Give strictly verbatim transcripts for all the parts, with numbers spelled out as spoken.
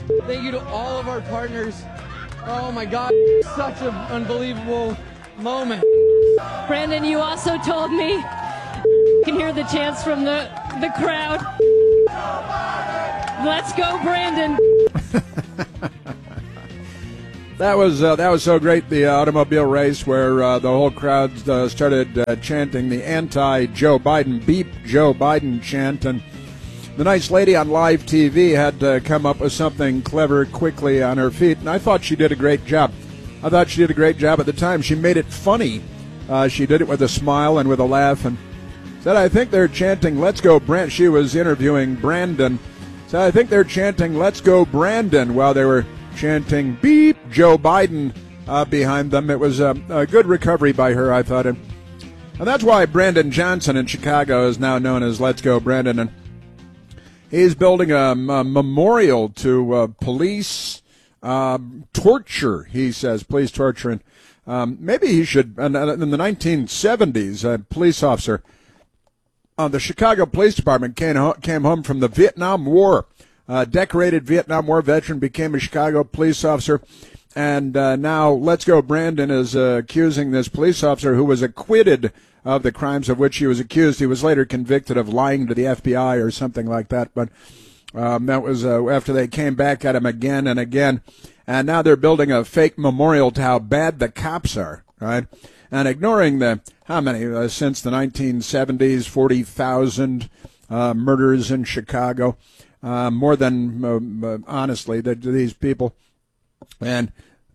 Thank you to all of our partners. Oh my God, such an unbelievable moment. Brandon, you also told me you can hear the chants from the, the crowd. Let's go, Brandon. That was uh, that was so great, the uh, automobile race where uh, the whole crowd uh, started uh, chanting the anti-Joe Biden, beep Joe Biden chant, and the nice lady on live T V had to come up with something clever quickly on her feet, and I thought she did a great job. I thought she did a great job at the time. She made it funny. Uh, she did it with a smile and with a laugh, and said, I think they're chanting, let's go, Brand. She was interviewing Brandon. Said, I think they're chanting, let's go, Brandon, while they were chanting, beep, Joe Biden uh, behind them. It was a, a good recovery by her, I thought. And, and that's why Brandon Johnson in Chicago is now known as Let's Go Brandon. And he's building a, a memorial to uh, police uh, torture, he says, police torture. And um, maybe he should, in the nineteen seventies, a police officer on the Chicago Police Department came, came home from the Vietnam War. Uh, decorated Vietnam War veteran, became a Chicago police officer, and uh, now Let's Go Brandon is uh, accusing this police officer who was acquitted of the crimes of which he was accused. He was later convicted of lying to the F B I or something like that, but um, that was uh, after they came back at him again and again, and now they're building a fake memorial to how bad the cops are, right? And ignoring the, how many, uh, since the nineteen seventies, forty thousand uh, murders in Chicago. Uh, more than, uh, uh, honestly, the, these people. And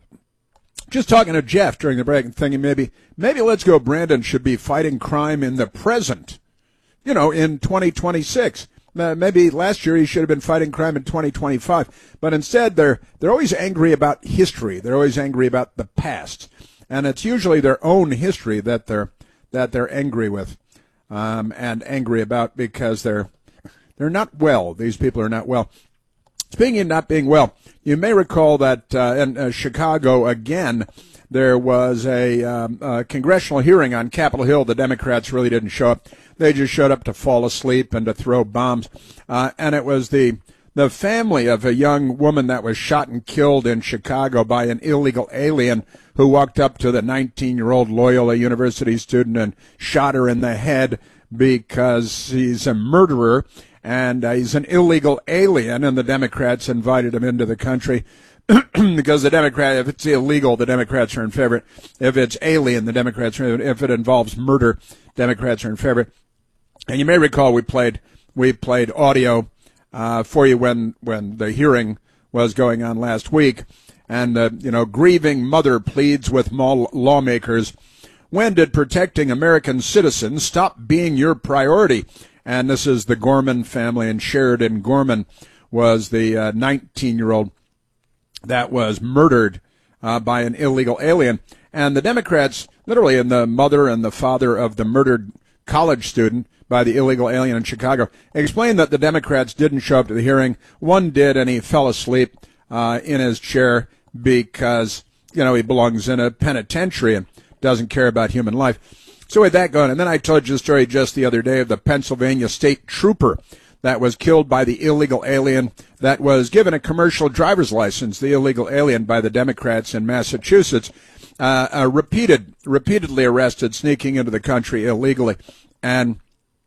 just talking to Jeff during the break and thinking maybe, maybe Let's Go Brandon should be fighting crime in the present, you know, in twenty twenty-six. Uh, maybe last year he should have been fighting crime in twenty twenty-five. But instead, they're, they're always angry about history. They're always angry about the past. And it's usually their own history that they're, that they're angry with, um, and angry about because they're, They're not well. These people are not well. Speaking of not being well, you may recall that uh, in uh, Chicago, again, there was a, um, a congressional hearing on Capitol Hill. The Democrats really didn't show up. They just showed up to fall asleep and to throw bombs. Uh, and it was the the family of a young woman that was shot and killed in Chicago by an illegal alien who walked up to the nineteen-year-old Loyola University student and shot her in the head because he's a murderer. And uh, he's an illegal alien, and the Democrats invited him into the country because the Democrat, if it's illegal, the Democrats are in favor. If it's alien, the Democrats are in favor. If it involves murder, Democrats are in favor. And you may recall we played we played audio uh, for you when when the hearing was going on last week, and uh, you know, grieving mother pleads with lawmakers. When did protecting American citizens stop being your priority? And this is the Gorman family, and Sheridan Gorman was the uh, nineteen-year-old that was murdered uh, by an illegal alien. And the Democrats, literally, and the mother and the father of the murdered college student by the illegal alien in Chicago, explained that the Democrats didn't show up to the hearing. One did, and he fell asleep uh, in his chair because, you know, he belongs in a penitentiary and doesn't care about human life. So with that going, and then I told you the story just the other day of the Pennsylvania state trooper that was killed by the illegal alien that was given a commercial driver's license, the illegal alien, by the Democrats in Massachusetts, uh, uh, repeated, repeatedly arrested, sneaking into the country illegally. And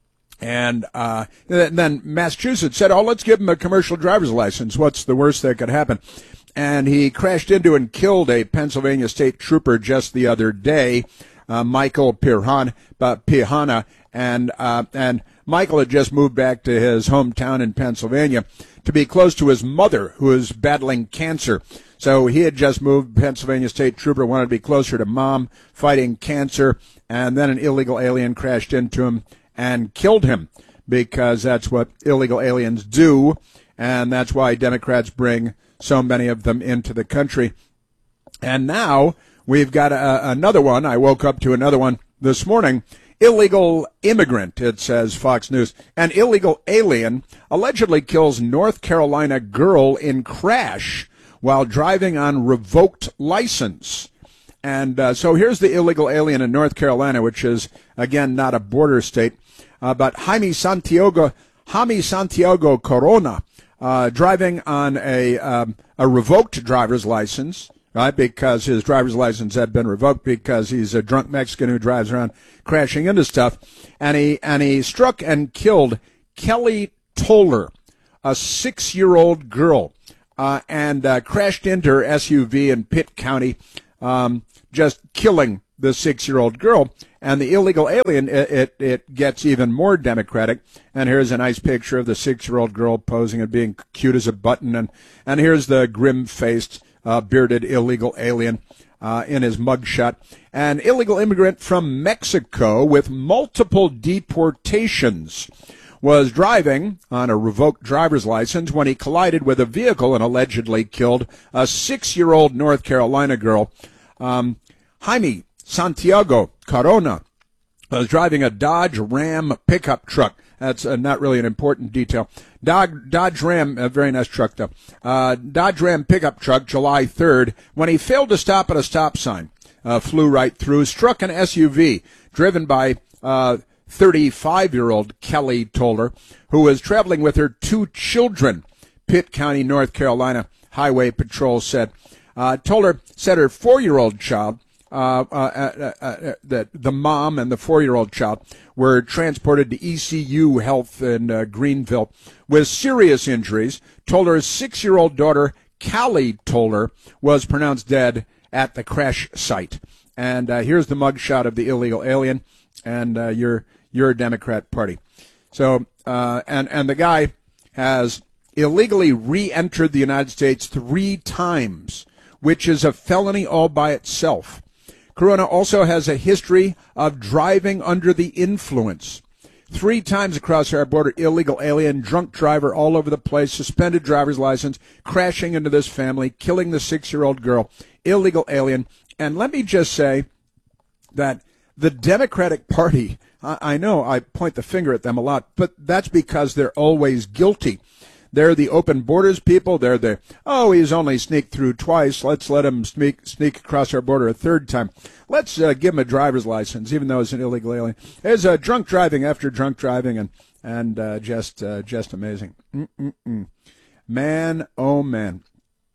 and uh, then Massachusetts said, oh, let's give him a commercial driver's license. What's the worst that could happen? And he crashed into and killed a Pennsylvania state trooper just the other day. Uh, Michael Pirhana, uh, Pirhana, and uh, and Michael had just moved back to his hometown in Pennsylvania to be close to his mother, who is battling cancer. So he had just moved. Pennsylvania state trooper wanted to be closer to mom, fighting cancer, and then an illegal alien crashed into him and killed him, because that's what illegal aliens do, and that's why Democrats bring so many of them into the country. And now we've got a, another one. I woke up to another one this morning. Illegal immigrant, it says Fox News. An illegal alien allegedly kills North Carolina girl in crash while driving on revoked license. And uh, so here's the illegal alien in North Carolina, which is, again, not a border state. Uh, but Jaime Santiago, Jaime Santiago Corona uh, driving on a um, a revoked driver's license, right? Because his driver's license had been revoked because he's a drunk Mexican who drives around crashing into stuff, and he and he struck and killed Kelly Toller, a six-year-old girl, uh, and uh, crashed into her S U V in Pitt County, um, just killing the six-year-old girl. And the illegal alien, it, it, it gets even more democratic. And here's a nice picture of the six-year-old girl posing and being cute as a button. And, and here's the grim-faced, uh, bearded illegal alien uh, in his mugshot. An illegal immigrant from Mexico with multiple deportations was driving on a revoked driver's license when he collided with a vehicle and allegedly killed a six-year-old North Carolina girl. Um, Jaime Santiago Corona was driving a Dodge Ram pickup truck. That's uh, not really an important detail. Dodge, Dodge Ram, a very nice truck though. Uh, Dodge Ram pickup truck, July third, when he failed to stop at a stop sign, uh, flew right through, struck an S U V driven by uh, thirty-five-year-old Kelly Toller, who was traveling with her two children. Pitt County, North Carolina Highway Patrol said. Uh, Toller said her four-year-old child, Uh, uh, uh, uh, that the mom and the four-year-old child were transported to E C U Health in uh, Greenville with serious injuries. Toller's six-year-old daughter, Callie Toller, was pronounced dead at the crash site. And uh, here's the mugshot of the illegal alien and uh, your your Democrat Party. So uh, and and the guy has illegally re-entered the United States three times, which is a felony all by itself. Corona also has a history of driving under the influence. Three times across our border, illegal alien, drunk driver all over the place, suspended driver's license, crashing into this family, killing the six-year-old girl, illegal alien. And let me just say that the Democratic Party, I, I know I point the finger at them a lot, but that's because they're always guilty. They're the open borders people. They're the, oh, he's only sneaked through twice. Let's let him sneak sneak across our border a third time. Let's uh, give him a driver's license, even though he's an illegal alien. There's uh, drunk driving after drunk driving, and and uh, just uh, just amazing. Mm-mm-mm. Man, oh man.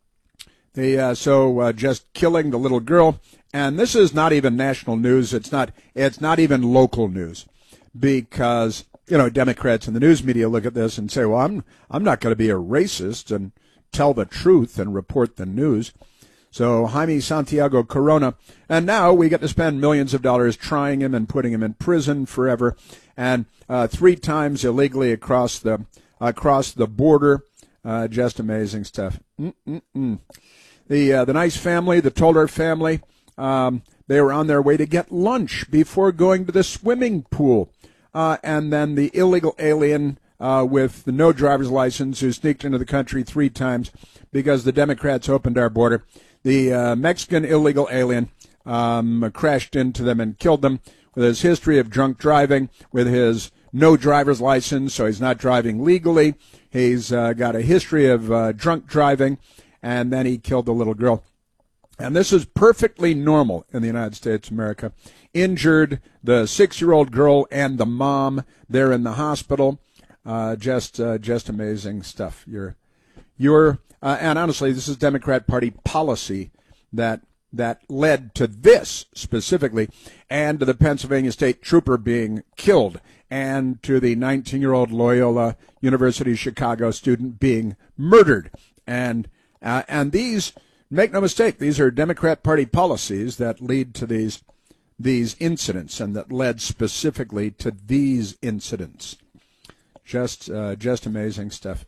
The uh, so uh, just killing the little girl, and this is not even national news. It's not. It's not even local news, because, you know, Democrats and the news media look at this and say, well, I'm I'm not going to be a racist and tell the truth and report the news. So Jaime Santiago Corona, and now we get to spend millions of dollars trying him and putting him in prison forever, and uh, three times illegally across the across the border. Uh, just amazing stuff. Mm-mm-mm. The uh, the nice family, the Toller family, um, they were on their way to get lunch before going to the swimming pool. Uh, and then the illegal alien uh, with the no driver's license who sneaked into the country three times because the Democrats opened our border. The uh, Mexican illegal alien um, crashed into them and killed them with his history of drunk driving, with his no driver's license, so he's not driving legally. He's uh, got a history of uh, drunk driving, and then he killed the little girl. And this is perfectly normal in the United States of America. Injured the six-year-old girl and the mom. They're in the hospital. Uh, just, uh, just amazing stuff. You're, you're, uh, and honestly, this is Democrat Party policy that that led to this specifically, and to the Pennsylvania State Trooper being killed, and to the nineteen-year-old Loyola University Chicago student being murdered, and uh, and these. Make no mistake, these are Democrat Party policies that lead to these these incidents, and that led specifically to these incidents. Just uh, just amazing stuff.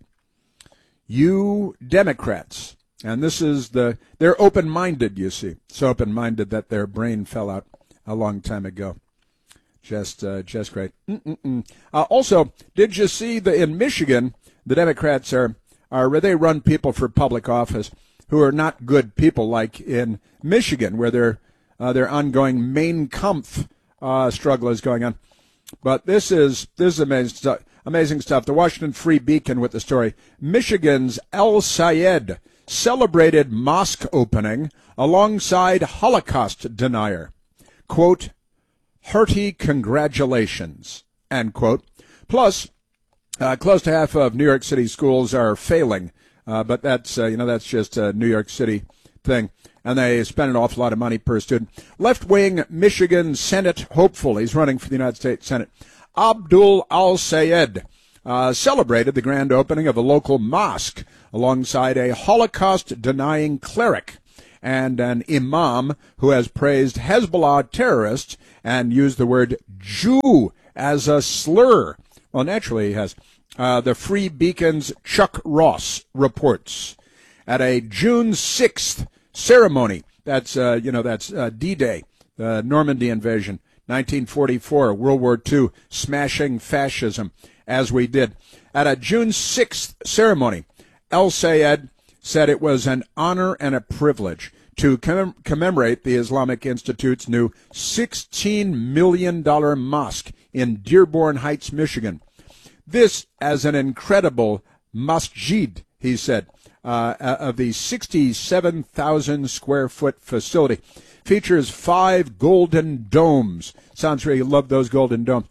You Democrats, and this is the, they're open-minded, you see. So open-minded that their brain fell out a long time ago. Just uh, just great. Mm-mm-mm. Uh, also, did you see that in Michigan, the Democrats are, are they run people for public office who are not good people, like in Michigan, where their uh, their ongoing Mein Kampf uh, struggle is going on. But this is this is amazing stuff. Amazing stuff. The Washington Free Beacon with the story: Michigan's El Sayed celebrated mosque opening alongside Holocaust denier. Quote, hearty congratulations, end quote. Plus, Uh, close to half of New York City schools are failing, uh, but that's uh, you know that's just a New York City thing, and they spend an awful lot of money per student. Left-wing Michigan Senate hopeful, he's running for the United States Senate, Abdul Al-Sayed, uh, celebrated the grand opening of a local mosque alongside a Holocaust-denying cleric and an imam who has praised Hezbollah terrorists and used the word Jew as a slur. Well, naturally he has. Uh, the Free Beacon's Chuck Ross reports. At a June sixth ceremony, that's, uh, you know, that's uh, D-Day, the Normandy invasion, nineteen forty-four, World War Two, smashing fascism, as we did. At a June sixth ceremony, El-Sayed said it was an honor and a privilege to comm- commemorate the Islamic Institute's new sixteen million dollars mosque in Dearborn Heights, Michigan. This as an incredible masjid, he said, uh, of the sixty-seven thousand square foot facility. Features five golden domes. Sounds really love those golden domes.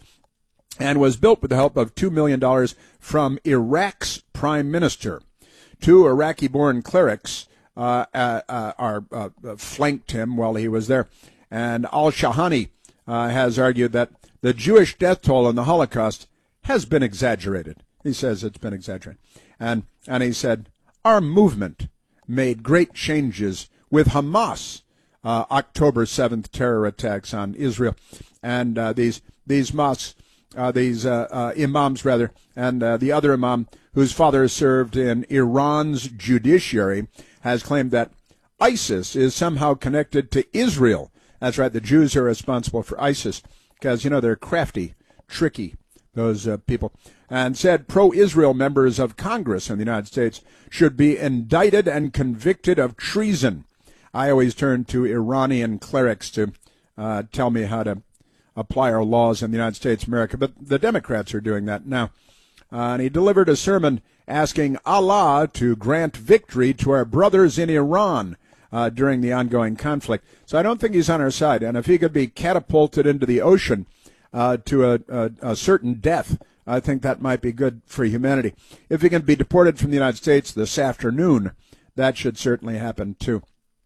And was built with the help of two million dollars from Iraq's prime minister. Two Iraqi-born clerics uh, uh, uh, are uh, flanked him while he was there. And al-Shahani uh, has argued that the Jewish death toll in the Holocaust has been exaggerated. He says it's been exaggerated. And, and he said, our movement made great changes with Hamas, uh, October seventh terror attacks on Israel. And uh, these these mosques, uh, these uh, uh, imams, rather, and uh, the other imam, whose father served in Iran's judiciary, has claimed that ISIS is somehow connected to Israel. That's right, the Jews are responsible for ISIS because, you know, they're crafty, tricky, those uh, people, and said pro-Israel members of Congress in the United States should be indicted and convicted of treason. I always turn to Iranian clerics to uh, tell me how to apply our laws in the United States of America, but the Democrats are doing that now. Uh, and he delivered a sermon asking Allah to grant victory to our brothers in Iran uh, during the ongoing conflict. So I don't think he's on our side. And if he could be catapulted into the ocean uh, to a, a, a certain death, I think that might be good for humanity. If he can be deported from the United States this afternoon, that should certainly happen too.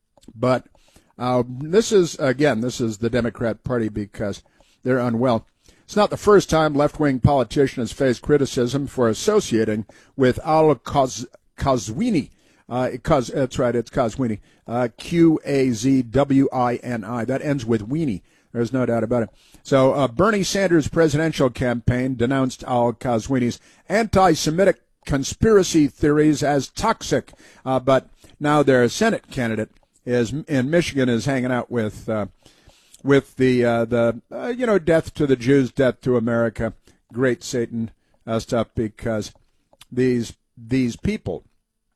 But uh, this is, again, this is the Democrat Party because they're unwell. It's not the first time left-wing politicians has faced criticism for associating with al-Qazwini. Uh, Qaz, that's right, it's Qazwini. Uh, Q A Z W I N I. That ends with weenie. There's no doubt about it. So uh, Bernie Sanders' presidential campaign denounced al-Qazwini's anti-Semitic conspiracy theories as toxic. Uh, but now their Senate candidate is in Michigan is hanging out with uh, with the uh, the uh, you know death to the Jews, death to America, great Satan uh, stuff, because these these people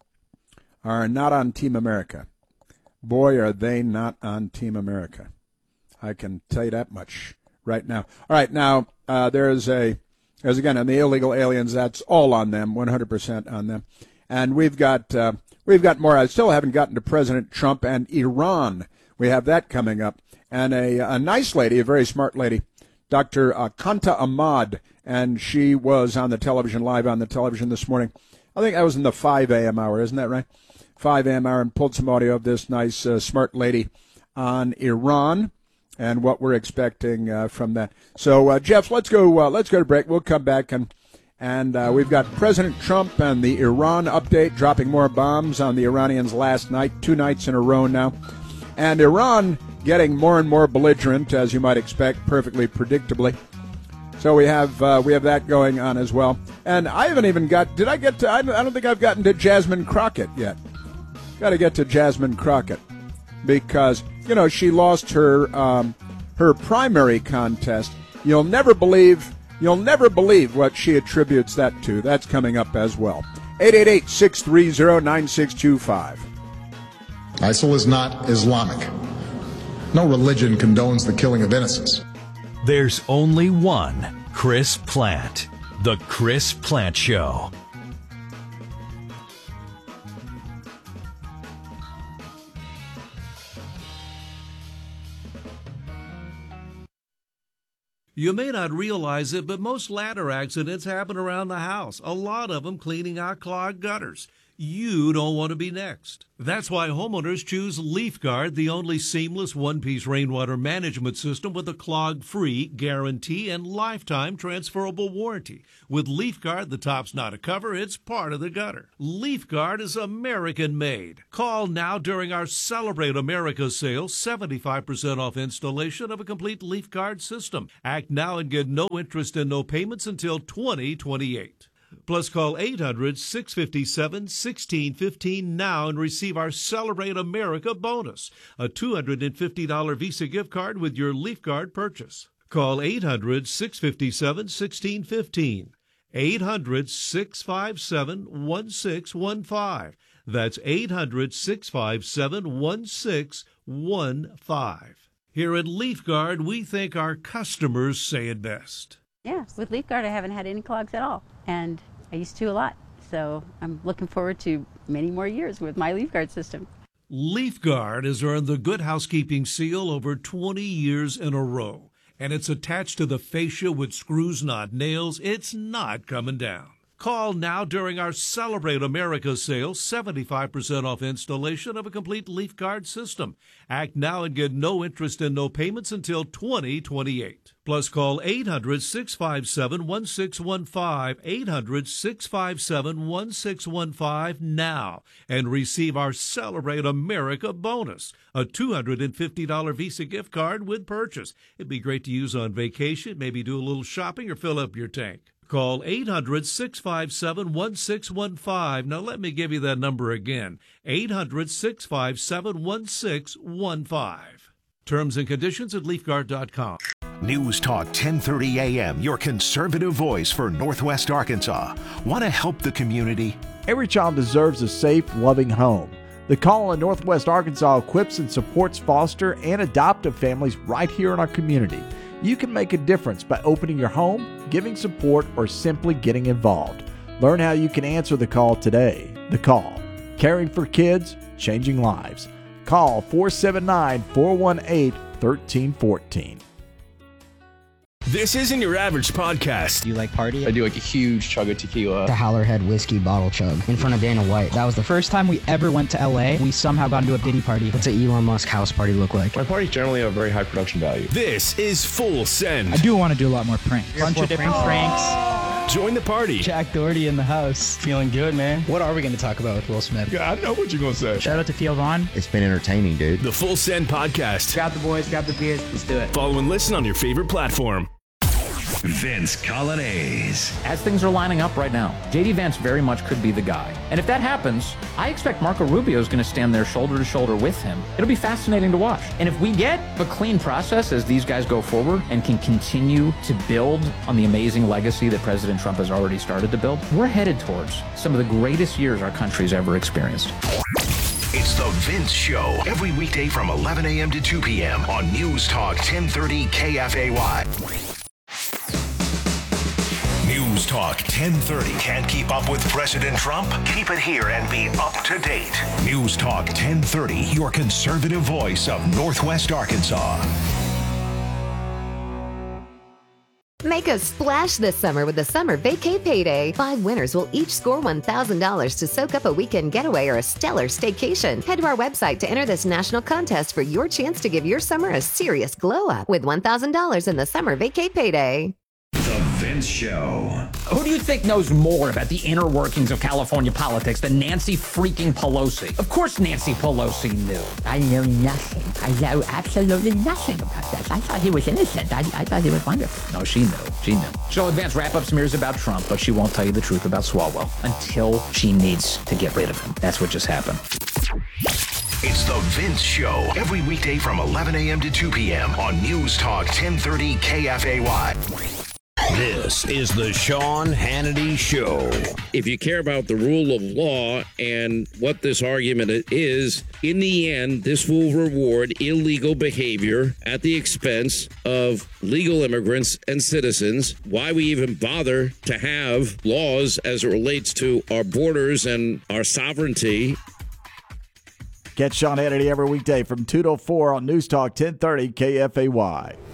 are not on Team America. Boy, are they not on Team America. I can tell you that much right now. All right, now uh, there's a there's again on the illegal aliens. That's all on them, one hundred percent on them. And we've got uh, we've got more. I still haven't gotten to President Trump and Iran. We have that coming up. And a, a nice lady, a very smart lady, Doctor Uh, Kanta Ahmad, and she was on the television, live on the television this morning. I think that was in the five a.m. hour, isn't that right? five a.m. hour, and pulled some audio of this nice, uh, smart lady on Iran and what we're expecting uh, from that. So, uh, Jeff, let's go. Uh, let's go to break. We'll come back and and uh, we've got President Trump and the Iran update, dropping more bombs on the Iranians last night, two nights in a row now, and Iran getting more and more belligerent, as you might expect, perfectly predictably. So we have uh, we have that going on as well. And I haven't even got. Did I get to? I don't think I've gotten to Jasmine Crockett yet. Got to get to Jasmine Crockett because you know she lost her um, her primary contest. You'll never believe. You'll never believe what she attributes that to. That's coming up as well. eight eight eight, six three zero, nine six two five. ISIL is not Islamic. No religion condones the killing of innocents. There's only one Chris Plante. The Chris Plante Show. You may not realize it, but most ladder accidents happen around the house, a lot of them cleaning out clogged gutters. You don't want to be next. That's why homeowners choose LeafGuard, the only seamless one-piece rainwater management system with a clog-free guarantee and lifetime transferable warranty. With LeafGuard, the top's not a cover, it's part of the gutter. LeafGuard is American-made. Call now during our Celebrate America sale, seventy-five percent off installation of a complete LeafGuard system. Act now and get no interest and no payments until twenty twenty-eight. Plus, call eight hundred, six five seven, one six one five now and receive our Celebrate America bonus, a two hundred fifty dollars Visa gift card with your LeafGuard purchase. Call eight hundred, six five seven, one six one five. eight hundred, six five seven, one six one five. That's eight hundred, six five seven, one six one five. Here at LeafGuard, we think our customers say it best. Yeah, with LeafGuard, I haven't had any clogs at all, and I used to a lot. So I'm looking forward to many more years with my LeafGuard system. LeafGuard has earned the Good Housekeeping seal over twenty years in a row, and it's attached to the fascia with screws, not nails. It's not coming down. Call now during our Celebrate America sale, seventy-five percent off installation of a complete LeafGuard system. Act now and get no interest and no payments until twenty twenty-eight. Plus, call eight hundred, six five seven, one six one five, eight hundred, six five seven, one six one five now and receive our Celebrate America bonus, a two hundred fifty dollars Visa gift card with purchase. It'd be great to use on vacation, maybe do a little shopping or fill up your tank. Call eight hundred, six five seven, one six one five. Now let me give you that number again, eight hundred, six five seven, one six one five. Terms and conditions at leaf guard dot com. News Talk ten thirty A M, your conservative voice for Northwest Arkansas. Want to help the community? Every child deserves a safe, loving home. The Call in Northwest Arkansas equips and supports foster and adoptive families right here in our community. You can make a difference by opening your home, giving support, or simply getting involved. Learn how you can answer the call today. The Call. Caring for kids, changing lives. Call four seven nine, four one eight, one three one four. This isn't your average podcast. Do you like party? I do like a huge chug of tequila. The Howlerhead whiskey bottle chug in front of Dana White. That was the first time we ever went to L A. We somehow got into a Diddy party. What's an Elon Musk house party look like? My parties generally have a very high production value. This is Full Send. I do want to do a lot more pranks. A bunch of different pranks. pranks. Join the party. Jack Doherty in the house. Feeling good, man. What are we going to talk about with Will Smith? Yeah, I know what you're going to say. Shout out to Theo Vaughn. It's been entertaining, dude. The Full Send podcast. Grab the boys, grab the beers. Let's do it. Follow and listen on your favorite platform. Vince Coglianese. As things are lining up right now, J D Vance very much could be the guy. And if that happens, I expect Marco Rubio is going to stand there shoulder to shoulder with him. It'll be fascinating to watch. And if we get a clean process as these guys go forward and can continue to build on the amazing legacy that President Trump has already started to build, we're headed towards some of the greatest years our country's ever experienced. It's the Vince Show, every weekday from eleven a m to two p m on News Talk ten thirty K F A Y. News Talk ten thirty. Can't keep up with President Trump? Keep it here and be up to date. News Talk ten thirty, your conservative voice of Northwest Arkansas. Make a splash this summer with the Summer Vacay Payday. Five winners will each score one thousand dollars to soak up a weekend getaway or a stellar staycation. Head to our website to enter this national contest for your chance to give your summer a serious glow up with one thousand dollars in the Summer Vacay Payday. The Vince Show. Who do you think knows more about the inner workings of California politics than Nancy freaking Pelosi? Of course Nancy Pelosi knew. I know nothing. I know absolutely nothing about that. I thought he was innocent. I, I thought he was wonderful. No, she knew. She knew. She'll advance wrap-up smears about Trump, but she won't tell you the truth about Swalwell until she needs to get rid of him. That's what just happened. It's the Vince Show, every weekday from eleven a m to two p m on News Talk ten thirty K F A Y. This is the Sean Hannity Show. If you care about the rule of law and what this argument is, in the end, this will reward illegal behavior at the expense of legal immigrants and citizens. Why we even bother to have laws as it relates to our borders and our sovereignty. Catch Sean Hannity every weekday from two to four on News Talk ten thirty K F A Y.